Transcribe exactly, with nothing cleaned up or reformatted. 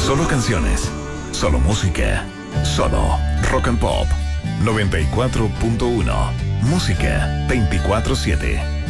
Solo canciones, solo música, solo rock and pop. noventa y cuatro punto uno. Música veinticuatro siete.